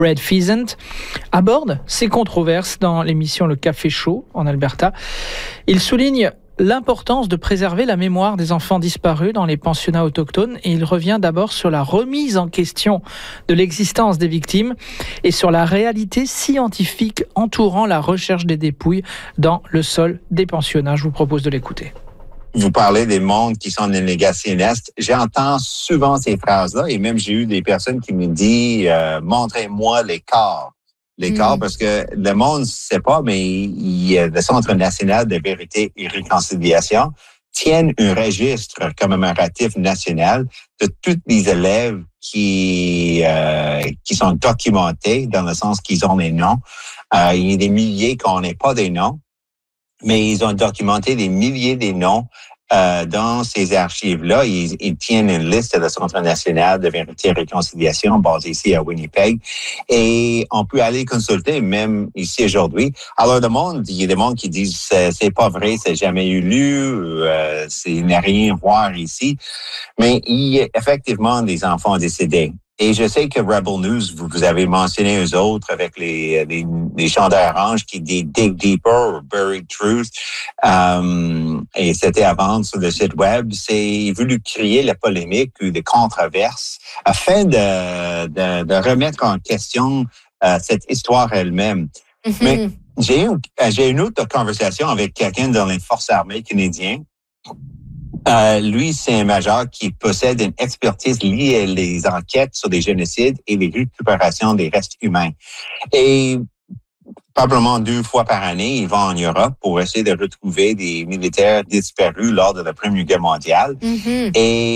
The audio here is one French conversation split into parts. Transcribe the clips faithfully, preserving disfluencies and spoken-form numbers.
Red Pheasant, aborde ces controverses dans l'émission Le Café Chaud en Alberta. Il souligne l'importance de préserver la mémoire des enfants disparus dans les pensionnats autochtones et il revient d'abord sur la remise en question de l'existence des victimes et sur la réalité scientifique entourant la recherche des dépouilles dans le sol des pensionnats. Je vous propose de l'écouter. Vous parlez des mondes qui sont des négationnistes. J'entends souvent ces phrases-là et même j'ai eu des personnes qui me disent euh, « montrez-moi les corps ». Les corps, mmh. parce que le monde ne sait pas, mais il y a le Centre national de vérité et réconciliation tiennent un registre commémoratif national de tous les élèves qui euh, qui sont documentés dans le sens qu'ils ont des noms. Euh, il y a des milliers qui n'ont pas des noms, mais ils ont documenté des milliers des noms euh, dans ces archives-là. Ils, ils tiennent une liste de Centre national de vérité et réconciliation basée ici à Winnipeg. Et on peut aller consulter même ici aujourd'hui. Alors, le monde, il y a des mondes qui disent c'est, c'est pas vrai, c'est jamais eu lieu, euh, c'est il n'y a rien à voir ici. Mais il y a effectivement des enfants décédés. Et je sais que Rebel News, vous, vous avez mentionné eux autres avec les, les, les chandails oranges qui disent Dig Deeper ou Buried Truth. Um, et c'était à vendre sur le site web. C'est voulu créer la polémique ou des controverses afin de, de, de remettre en question uh, cette histoire elle-même. Mm-hmm. Mais j'ai eu, j'ai une autre conversation avec quelqu'un dans les forces armées canadiennes. Euh, lui, c'est un major qui possède une expertise liée à les enquêtes sur des génocides et les récupérations des restes humains. Et probablement deux fois par année, il va en Europe pour essayer de retrouver des militaires disparus lors de la Première Guerre mondiale. Mm-hmm.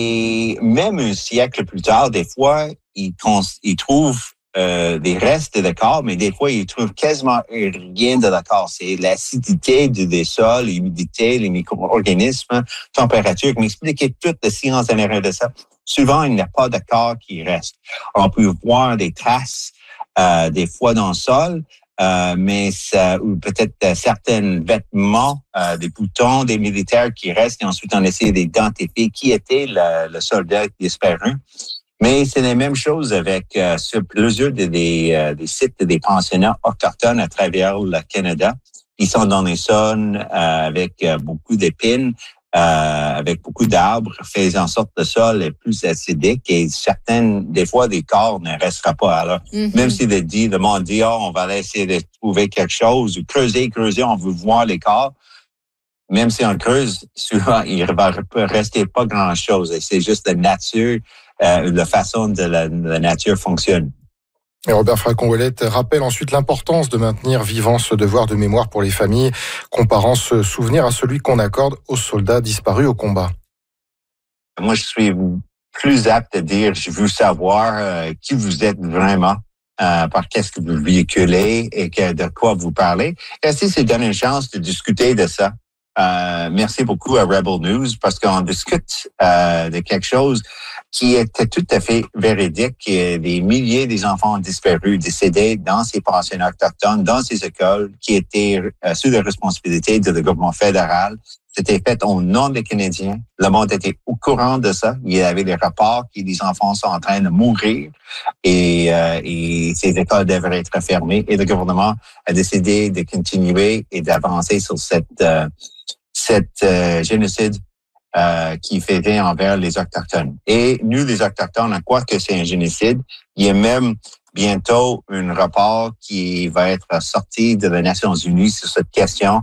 Et même un siècle plus tard, des fois, il, cons- il trouve Euh, des restes de corps, mais des fois, ils trouvent quasiment rien de corps. C'est l'acidité des sols, l'humidité, les micro-organismes, température, qui m'expliquait toute la science en arrière de ça. Souvent, il n'y a pas de corps qui reste. On peut voir des traces, euh, des fois dans le sol, euh, mais ça, ou peut-être euh, certains vêtements, euh, des boutons des militaires qui restent, et ensuite on essaie d'identifier qui était le, le soldat disparu. Mais c'est la même chose avec euh, sur plusieurs des, des, euh, des sites des pensionnats autochtones à travers le Canada. Ils sont dans des zones euh, avec euh, beaucoup d'épines, euh, avec beaucoup d'arbres, faisant en sorte que le sol est plus acidique et certaines, des fois, des corps ne restera pas. Alors, mm-hmm. même si le, dit, le monde dit, oh, on va essayer de trouver quelque chose, ou creuser, creuser, on veut voir les corps. Même si on creuse, souvent, il va rester pas grand-chose. Et c'est juste la nature, euh, la façon dont la, la nature fonctionne. Et Robert Fracon-Ouellette rappelle ensuite l'importance de maintenir vivant ce devoir de mémoire pour les familles, comparant ce souvenir à celui qu'on accorde aux soldats disparus au combat. Moi, je suis plus apte à dire, je veux savoir euh, qui vous êtes vraiment. Euh, par qu'est-ce que vous véhiculez et que, de quoi vous parlez. Et ainsi, c'est donner une chance de discuter de ça. Euh, merci beaucoup à Rebel News parce qu'on discute euh, de quelque chose qui était tout à fait véridique. Il y a des milliers des enfants disparus, décédés dans ces pensionnats autochtones, dans ces écoles qui étaient euh, sous la responsabilité de le gouvernement fédéral. C'était fait au nom des Canadiens. Le monde était au courant de ça. Il y avait des rapports que les enfants sont en train de mourir et, euh, et ces écoles devraient être fermées. Et le gouvernement a décidé de continuer et d'avancer sur cette euh, cette euh, génocide euh, qui faisait envers les Autochtones. Et nous, les Autochtones, on croit que c'est un génocide. Il y a même bientôt un rapport qui va être sorti de les Nations Unies sur cette question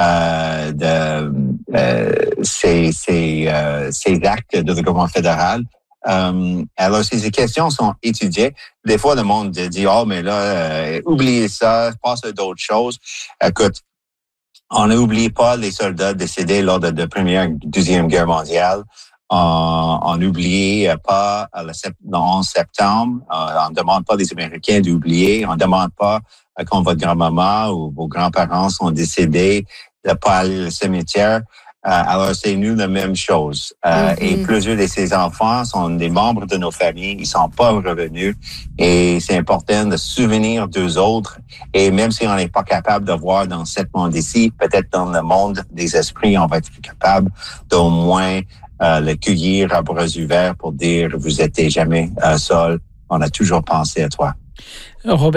euh, de euh, ces, ces, euh, ces actes de le gouvernement fédéral. Euh, alors, ces questions sont étudiées. Des fois, le monde dit, oh, mais là, euh, oubliez ça, passe à d'autres choses. Écoute, on n'oublie pas les soldats décédés lors de la Première et Deuxième Guerre mondiale. On n'oublie pas le onze septembre. On ne demande pas des Américains d'oublier. On ne demande pas quand votre grand-maman ou vos grands-parents sont décédés de ne pas aller au cimetière. Euh, alors, c'est nous la même chose. Euh, mm-hmm. Et plusieurs de ces enfants sont des membres de nos familles. Ils sont pas revenus. Et c'est important de se souvenir d'eux autres. Et même si on n'est pas capable de voir dans ce monde ici, peut-être dans le monde des esprits, on va être capable d'au moins euh, le cueillir à bras ouverts pour dire, vous n'êtes jamais euh, seul. On a toujours pensé à toi. Robert